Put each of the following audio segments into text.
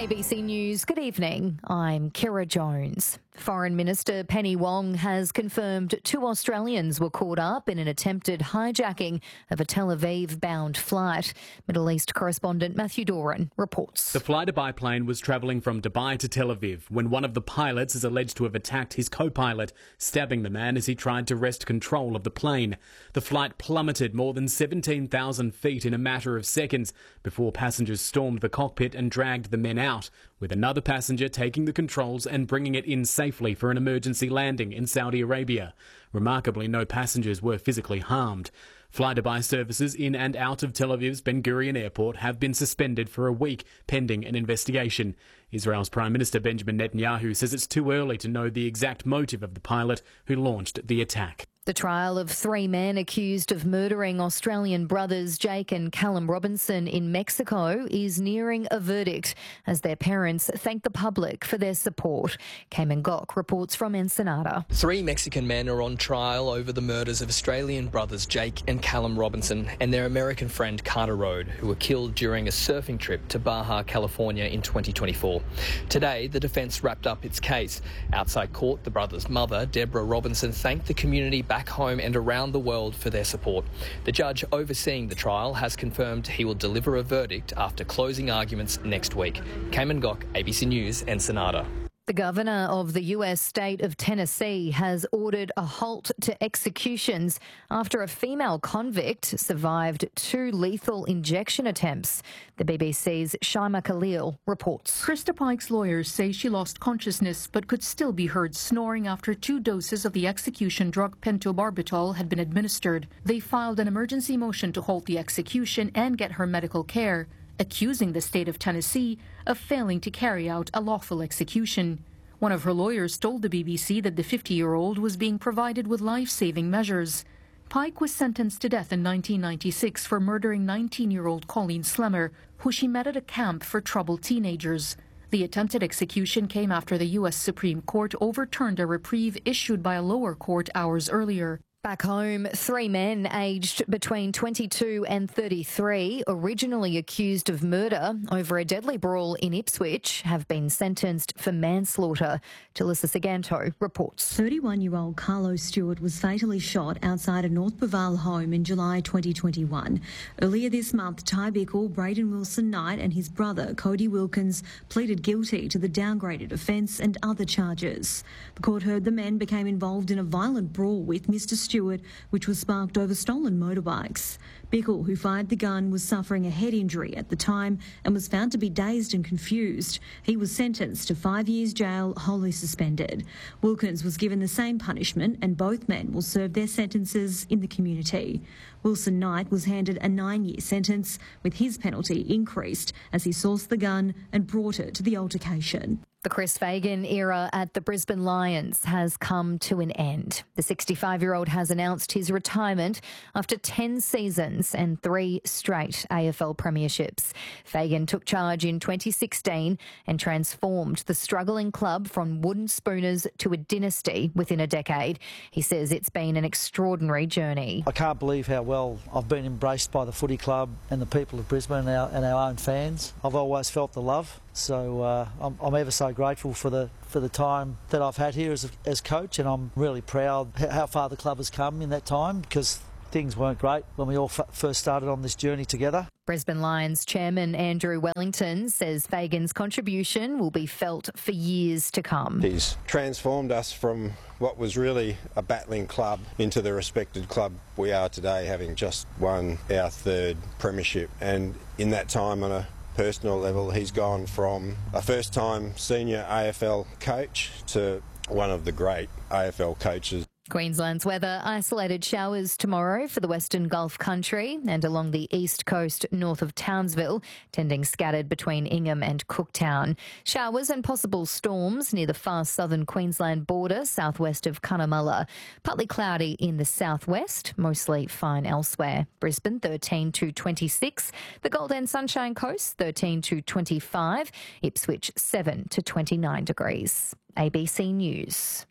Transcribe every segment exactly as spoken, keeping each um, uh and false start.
A B C News, good evening. I'm Kira Jones. Foreign Minister Penny Wong has confirmed two Australians were caught up in an attempted hijacking of a Tel Aviv-bound flight. Middle East correspondent Matthew Doran reports. The flight of biplane was travelling from Dubai to Tel Aviv when one of the pilots is alleged to have attacked his co-pilot, stabbing the man as he tried to wrest control of the plane. The flight plummeted more than seventeen thousand feet in a matter of seconds before passengers stormed the cockpit and dragged the men out, with another passenger taking the controls and bringing it in safely for an emergency landing in Saudi Arabia. Remarkably, no passengers were physically harmed. Fly-Dubai services in and out of Tel Aviv's Ben Gurion Airport have been suspended for a week, pending an investigation. Israel's Prime Minister Benjamin Netanyahu says it's too early to know the exact motive of the pilot who launched the attack. The trial of three men accused of murdering Australian brothers Jake and Callum Robinson in Mexico is nearing a verdict as their parents thank the public for their support. Cayman Gok reports from Ensenada. Three Mexican men are on trial over the murders of Australian brothers Jake and Callum Robinson and their American friend Carter Rode, who were killed during a surfing trip to Baja, California in twenty twenty-four. Today, the defence wrapped up its case. Outside court, the brothers' mother, Deborah Robinson, thanked the community back home and around the world for their support. The judge overseeing the trial has confirmed he will deliver a verdict after closing arguments next week. Cayman Gok, A B C News, Ensenada. The governor of the U S state of Tennessee has ordered a halt to executions after a female convict survived two lethal injection attempts. The B B C's Shaima Khalil reports. Krista Pike's lawyers say she lost consciousness but could still be heard snoring after two doses of the execution drug pentobarbital had been administered. They filed an emergency motion to halt the execution and get her medical care, accusing the state of Tennessee of failing to carry out a lawful execution. One of her lawyers told the B B C that the fifty-year-old was being provided with life-saving measures. Pike was sentenced to death in nineteen ninety-six for murdering nineteen-year-old Colleen Slemmer, who she met at a camp for troubled teenagers. The attempted execution came after the U S Supreme Court overturned a reprieve issued by a lower court hours earlier. Back home, three men aged between twenty-two and thirty-three, originally accused of murder over a deadly brawl in Ipswich, have been sentenced for manslaughter. Talissa Saganto reports. thirty-one-year-old Carlos Stewart was fatally shot outside a North Baval home in July twenty twenty-one. Earlier this month, Ty Bickle, Braden Wilson Knight and his brother Cody Wilkins pleaded guilty to the downgraded offence and other charges. The court heard the men became involved in a violent brawl with Mister Stewart, which was sparked over stolen motorbikes. Bickle, who fired the gun, was suffering a head injury at the time and was found to be dazed and confused. He was sentenced to five years jail, wholly suspended. Wilkins was given the same punishment and both men will serve their sentences in the community. Wilson Knight was handed a nine-year sentence, with his penalty increased as he sourced the gun and brought it to the altercation. The Chris Fagan era at the Brisbane Lions has come to an end. The sixty-five-year-old has announced his retirement after ten seasons and three straight A F L premierships. Fagan took charge in twenty sixteen and transformed the struggling club from wooden spooners to a dynasty within a decade. He says it's been an extraordinary journey. I can't believe how well I've been embraced by the footy club and the people of Brisbane and our, and our own fans. I've always felt the love. So uh, I'm, I'm ever so grateful for the for the time that I've had here as, as coach, and I'm really proud how far the club has come in that time, because things weren't great when we all f- first started on this journey together. Brisbane Lions chairman Andrew Wellington says Fagan's contribution will be felt for years to come. He's transformed us from what was really a battling club into the respected club we are today, having just won our third premiership. And in that time, on a personal level, he's gone from a first-time senior A F L coach to one of the great A F L coaches. Queensland's weather: isolated showers tomorrow for the Western Gulf country and along the east coast north of Townsville, tending scattered between Ingham and Cooktown. Showers and possible storms near the far southern Queensland border, southwest of Cunnamulla. Partly cloudy in the southwest, mostly fine elsewhere. Brisbane thirteen to twenty-six. The Gold End Sunshine Coast thirteen to twenty-five. Ipswich seven to twenty-nine degrees. A B C News.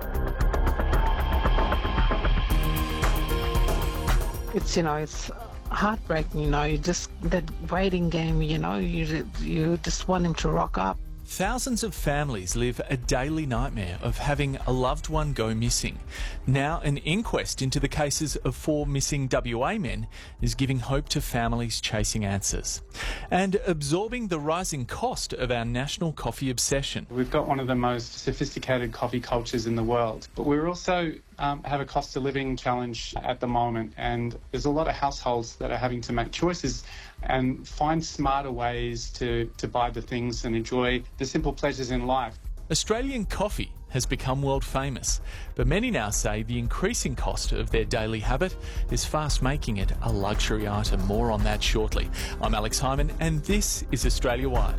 It's, you know, it's heartbreaking, you know. You just, that waiting game, you know, you, you just want him to rock up. Thousands of families live a daily nightmare of having a loved one go missing. Now, an inquest into the cases of four missing W A men is giving hope to families chasing answers. And absorbing the rising cost of our national coffee obsession. We've got one of the most sophisticated coffee cultures in the world, but we're also um, have a cost of living challenge at the moment, and there's a lot of households that are having to make choices and find smarter ways to, to buy the things and enjoy the simple pleasures in life. Australian coffee has become world famous, but many now say the increasing cost of their daily habit is fast making it a luxury item. More on that shortly. I'm Alex Hyman, and this is Australia Wide.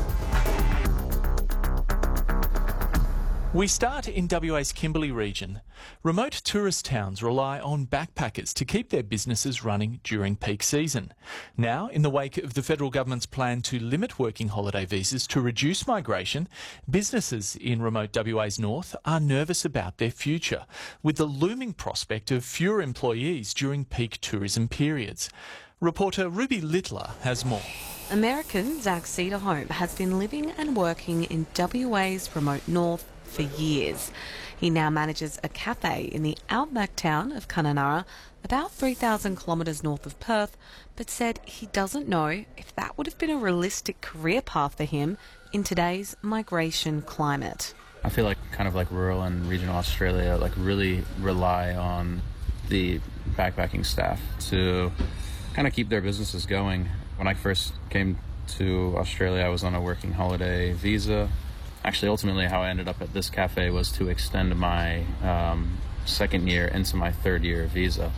We start in W A's Kimberley region. Remote tourist towns rely on backpackers to keep their businesses running during peak season. Now, in the wake of the federal government's plan to limit working holiday visas to reduce migration, businesses in remote W A's north are nervous about their future, with the looming prospect of fewer employees during peak tourism periods. Reporter Ruby Littler has more. American Zach Cederholm has been living and working in W A's remote north for years. He now manages a cafe in the outback town of Kununurra, about three thousand kilometres north of Perth, but said he doesn't know if that would have been a realistic career path for him in today's migration climate. I feel like kind of like rural and regional Australia like really rely on the backpacking staff to kind of keep their businesses going. When I first came to Australia, I was on a working holiday visa. Actually, ultimately, how I ended up at this cafe was to extend my um, second year into my third year visa,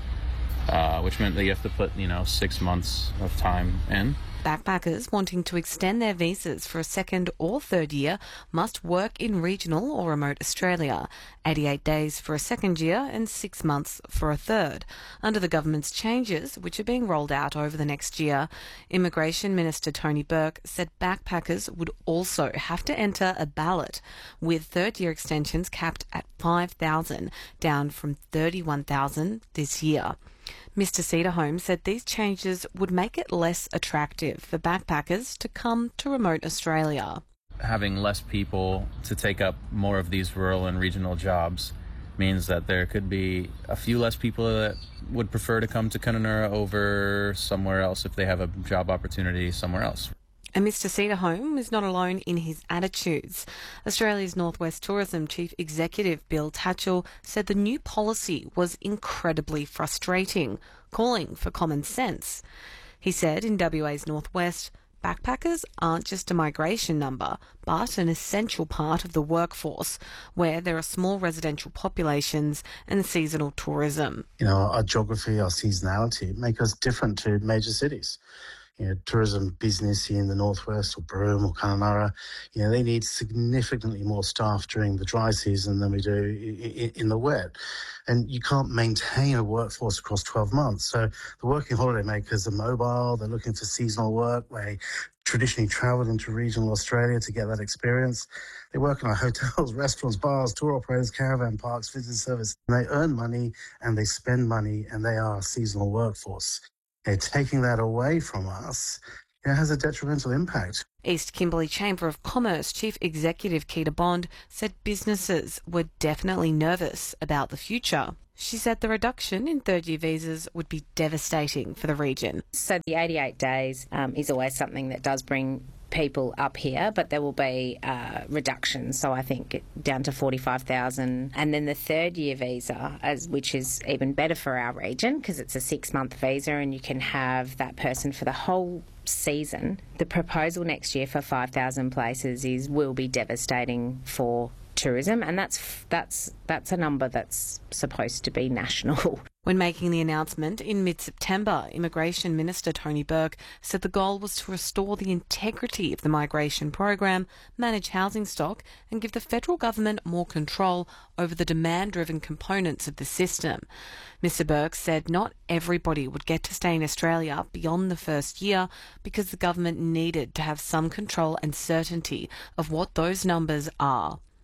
uh, which meant that you have to put, you know, six months of time in. Backpackers wanting to extend their visas for a second or third year must work in regional or remote Australia, eighty-eight days for a second year and six months for a third. Under the government's changes, which are being rolled out over the next year, Immigration Minister Tony Burke said backpackers would also have to enter a ballot, with third-year extensions capped at five thousand, down from thirty-one thousand this year. Mister Cederholm said these changes would make it less attractive for backpackers to come to remote Australia. Having less people to take up more of these rural and regional jobs means that there could be a few less people that would prefer to come to Kununurra over somewhere else if they have a job opportunity somewhere else. And Mister Cederholm is not alone in his attitudes. Australia's Northwest Tourism Chief Executive Bill Tatchell said the new policy was incredibly frustrating, calling for common sense. He said in W A's Northwest, backpackers aren't just a migration number, but an essential part of the workforce, where there are small residential populations and seasonal tourism. You know, our geography, our seasonality make us different to major cities. You know, tourism business in the northwest or Broome or Kununurra, you know, they need significantly more staff during the dry season than we do in, in the wet. And you can't maintain a workforce across twelve months. So the working holiday makers are mobile, they're looking for seasonal work. They traditionally travelled into regional Australia to get that experience. They work in our hotels, restaurants, bars, tour operators, caravan parks, visitor service. And they earn money and they spend money, and they are a seasonal workforce. You know, taking that away from us, it has a detrimental impact. East Kimberley Chamber of Commerce Chief Executive Keita Bond said businesses were definitely nervous about the future. She said the reduction in third-year visas would be devastating for the region. So the eighty-eight days um, is always something that does bring people up here, but there will be uh, reductions, so I think down to forty-five thousand. And then the third year visa, as which is even better for our region because it's a six-month visa and you can have that person for the whole season. The proposal next year for five thousand places is will be devastating for tourism, and that's that's that's a number that's supposed to be national. When making the announcement in mid-September, Immigration Minister Tony Burke said the goal was to restore the integrity of the migration program, manage housing stock and give the federal government more control over the demand-driven components of the system. Mister Burke said not everybody would get to stay in Australia beyond the first year because the government needed to have some control and certainty of what those numbers are.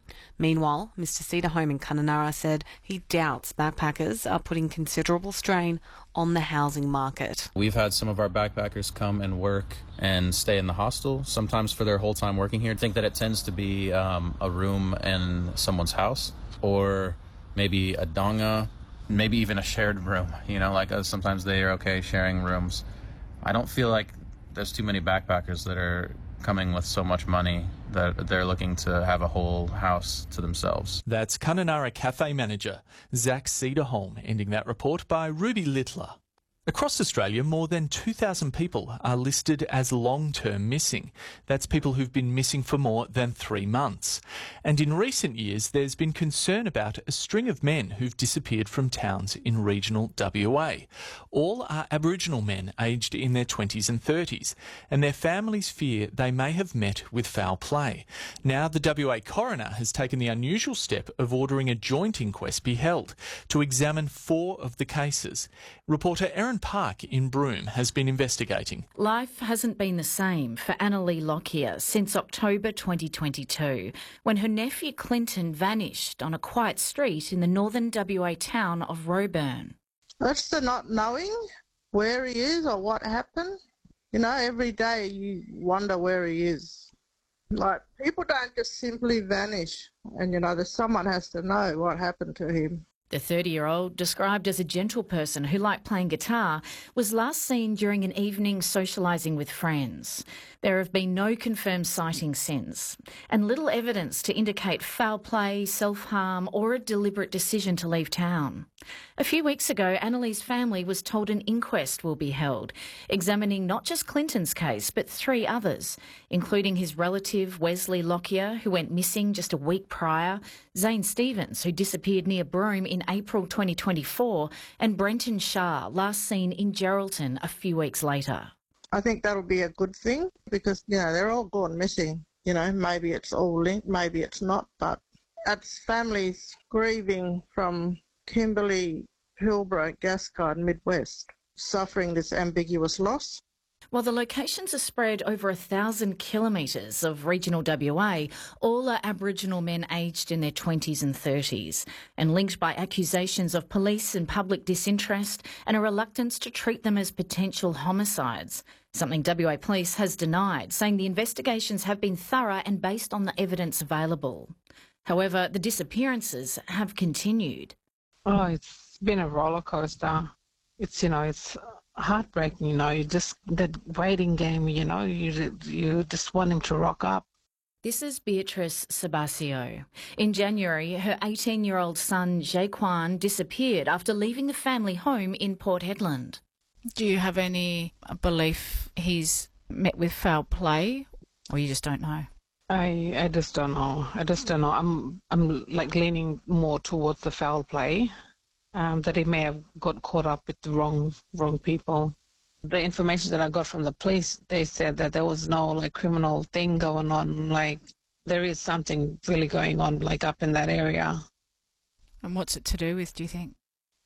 Meanwhile, Mister Cedarholm in Kununurra said he doubts backpackers are putting considerable strain on the housing market. We've had some of our backpackers come and work and stay in the hostel, sometimes for their whole time working here. I think that it tends to be um, a room in someone's house, or maybe a donga, maybe even a shared room. You know, like uh, sometimes they are okay sharing rooms. I don't feel like there's too many backpackers that are coming with so much money that they're looking to have a whole house to themselves. That's Kununurra Cafe manager Zach Cedarholm, ending that report by Ruby Littler. Across Australia, more than two thousand people are listed as long-term missing. That's people who've been missing for more than three months. And in recent years, there's been concern about a string of men who've disappeared from towns in regional W A. All are Aboriginal men aged in their twenties and thirties, and their families fear they may have met with foul play. Now, the W A coroner has taken the unusual step of ordering a joint inquest be held to examine four of the cases. Reporter Erin Park in Broome has been investigating. Life hasn't been the same for Annalee Lockyer since October twenty twenty-two, when her nephew Clinton vanished on a quiet street in the northern W A town of Roebourne. That's the not knowing where he is or what happened. You know, every day you wonder where he is. Like, people don't just simply vanish, and, you know, there's someone has to know what happened to him. The thirty-year-old, described as a gentle person who liked playing guitar, was last seen during an evening socialising with friends. There have been no confirmed sightings since, and little evidence to indicate foul play, self-harm or a deliberate decision to leave town. A few weeks ago, Annalee's family was told an inquest will be held, examining not just Clinton's case, but three others, including his relative Wesley Lockyer, who went missing just a week prior, Zane Stevens, who disappeared near Broome in April twenty twenty-four, and Brenton Shah, last seen in Geraldton a few weeks later. I think that'll be a good thing because, you know, they're all gone missing. You know, maybe it's all linked, maybe it's not, but it's families grieving from Kimberley, Pilbara, Gascoyne, Midwest, suffering this ambiguous loss. While the locations are spread over a thousand kilometres of regional W A, all are Aboriginal men aged in their twenties and thirties and linked by accusations of police and public disinterest and a reluctance to treat them as potential homicides, something W A Police has denied, saying the investigations have been thorough and based on the evidence available. However, the disappearances have continued. Oh, it's been a roller coaster. It's, you know, it's heartbreaking, you know, you just, that waiting game, you know, you you just want him to rock up. This is Beatrice Sabasio. In January, her eighteen-year-old son, Jaquan, disappeared after leaving the family home in Port Hedland. Do you have any belief he's met with foul play, or you just don't know? I I just don't know. I just don't know. I'm, I'm like leaning more towards the foul play. Um, that he may have got caught up with the wrong wrong people. The information that I got from the police, they said that there was no like criminal thing going on. Like there is something really going on, like up in that area. And what's it to do with? Do you think?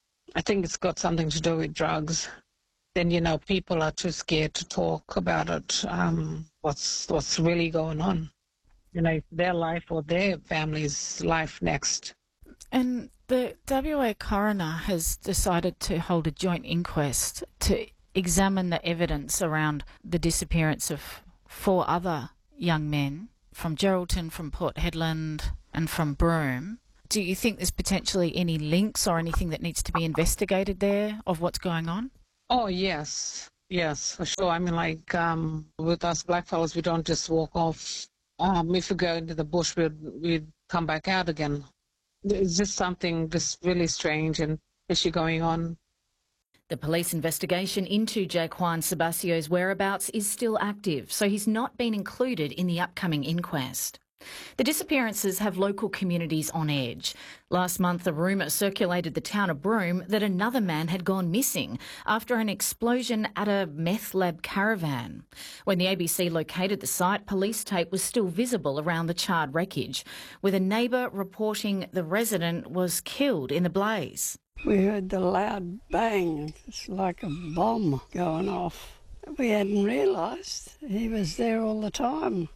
I think it's got something to do with drugs. Then you know people are too scared to talk about it. Um, what's what's really going on? You know, their life or their family's life next. And the W A coroner has decided to hold a joint inquest to examine the evidence around the disappearance of four other young men from Geraldton, from Port Hedland and from Broome. Do you think there's potentially any links or anything that needs to be investigated there of what's going on? Oh, yes. Yes, for sure. I mean, like um, with us blackfellas, we don't just walk off. Um, if we go into the bush, we'd, we'd come back out again. It's just something just really strange and fishy going on. The police investigation into Jaquan Sabasio's whereabouts is still active, so he's not been included in the upcoming inquest. The disappearances have local communities on edge. Last month, a rumour circulated the town of Broome that another man had gone missing after an explosion at a meth lab caravan. When the A B C located the site, police tape was still visible around the charred wreckage, with a neighbour reporting the resident was killed in the blaze. We heard the loud bang, it's like a bomb going off. We hadn't realised he was there all the time.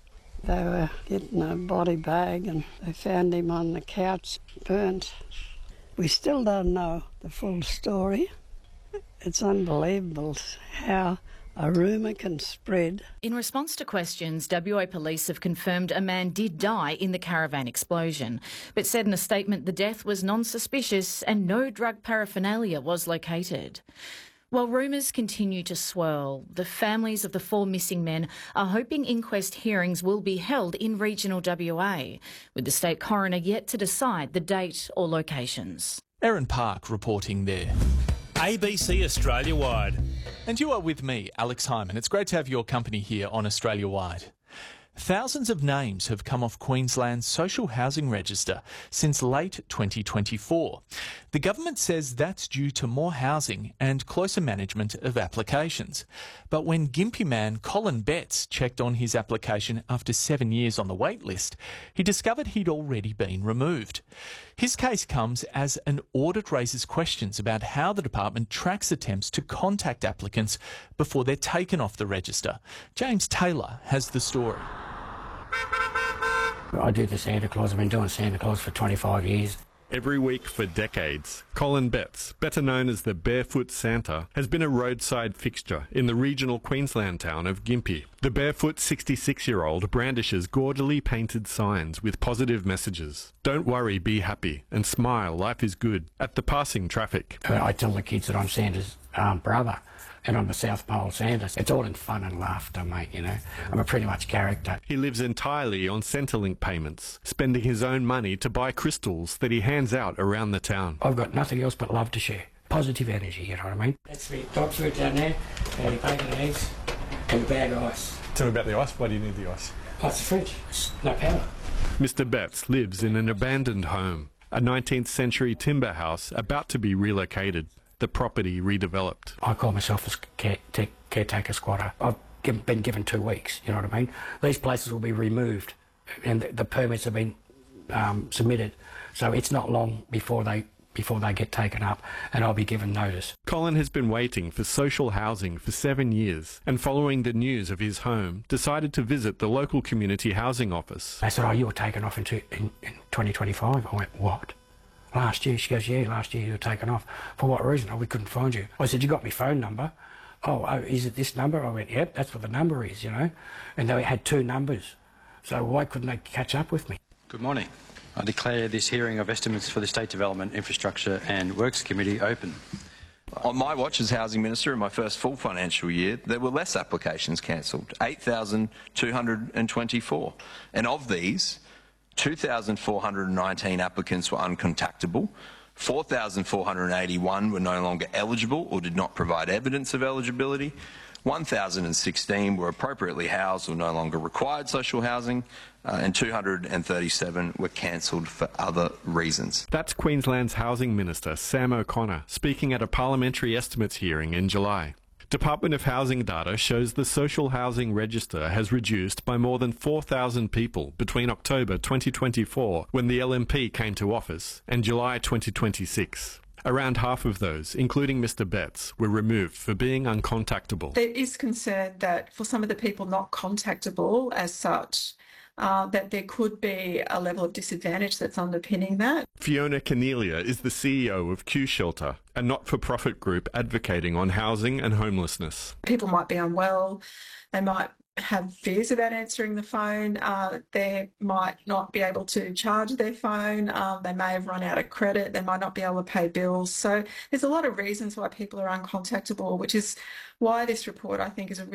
They were getting a body bag and they found him on the couch, burnt. We still don't know the full story. It's unbelievable how a rumour can spread. In response to questions, W A Police have confirmed a man did die in the caravan explosion, but said in a statement the death was non-suspicious and no drug paraphernalia was located. While rumours continue to swirl, the families of the four missing men are hoping inquest hearings will be held in regional W A, with the state coroner yet to decide the date or locations. Erin Park reporting there. A B C Australia Wide. And you are with me, Alex Hyman. It's great to have your company here on Australia Wide. Thousands of names have come off Queensland's social housing register since late twenty twenty-four. The government says that's due to more housing and closer management of applications. But when Gympie man Colin Betts checked on his application after seven years on the wait list, he discovered he'd already been removed. His case comes as an audit raises questions about how the department tracks attempts to contact applicants before they're taken off the register. James Taylor has the story. I do the Santa Claus. I've been doing Santa Claus for twenty-five years. Every week for decades, Colin Betts, better known as the Barefoot Santa, has been a roadside fixture in the regional Queensland town of Gympie. The barefoot sixty-six-year-old brandishes gaudily painted signs with positive messages. Don't worry, be happy, and smile, life is good, at the passing traffic. I tell the kids that I'm Santa's um, brother, and I'm the South Pole Santa. It's all in fun and laughter, mate, you know. I'm a pretty much character. He lives entirely on Centrelink payments, spending his own money to buy crystals that he hands out around the town. I've got nothing else but love to share. Positive energy, you know what I mean? That's the dog food down there, and bacon and eggs, and a bag of ice. Tell me about the ice. Why do you need the ice? Oh, it's the fridge. It's no power. Mister Betts lives in an abandoned home, a nineteenth century timber house about to be relocated. The property redeveloped. I call myself a care, take, caretaker squatter. I've given, been given two weeks, you know what I mean? These places will be removed and the, the permits have been um, submitted, so it's not long before they before they get taken up, and I'll be given notice. Colin has been waiting for social housing for seven years and following the news of his home, decided to visit the local community housing office. They said, oh, you were taken off in, two, in, in twenty twenty-five. I went, what? Last year? She goes, yeah, last year you were taken off. For what reason? Oh, we couldn't find you. I said, you got my phone number? Oh, oh, is it this number? I went, yep, that's what the number is, you know. And they had two numbers. So why couldn't they catch up with me? Good morning. I declare this hearing of estimates for the State Development, Infrastructure and Works Committee open. On my watch as Housing Minister in my first full financial year, there were less applications cancelled, eight thousand two hundred twenty-four. And of these, two thousand four hundred nineteen applicants were uncontactable, four thousand four hundred eighty-one were no longer eligible or did not provide evidence of eligibility, one thousand sixteen were appropriately housed or no longer required social housing, uh, and two hundred thirty-seven were cancelled for other reasons. That's Queensland's Housing Minister, Sam O'Connor, speaking at a parliamentary estimates hearing in July. Department of Housing data shows the social housing register has reduced by more than four thousand people between October twenty twenty-four, when the L N P came to office, and July twenty twenty-six. Around half of those, including Mister Betts, were removed for being uncontactable. There is concern that for some of the people not contactable as such, uh, that there could be a level of disadvantage that's underpinning that. Fiona Cornelia is the C E O of Q Shelter, a not-for-profit group advocating on housing and homelessness. People might be unwell, they might have fears about answering the phone, uh, they might not be able to charge their phone, um, they may have run out of credit, they might not be able to pay bills. So there's a lot of reasons why people are uncontactable, which is why this report, I think, is a